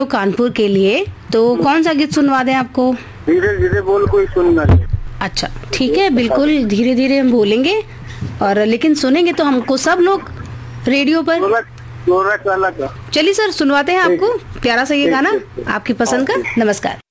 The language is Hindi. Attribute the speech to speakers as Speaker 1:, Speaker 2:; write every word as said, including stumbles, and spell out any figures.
Speaker 1: तो कानपुर के लिए तो कौन सा गीत सुनवा दें आपको?
Speaker 2: धीरे धीरे बोल कोई सुनना नहीं।
Speaker 1: अच्छा ठीक है, बिल्कुल धीरे धीरे हम बोलेंगे, और लेकिन सुनेंगे तो हमको सब लोग रेडियो पर।
Speaker 2: वाला का
Speaker 1: चलिए सर, सुनवाते हैं आपको प्यारा सा ये गाना आपकी पसंद का। नमस्कार।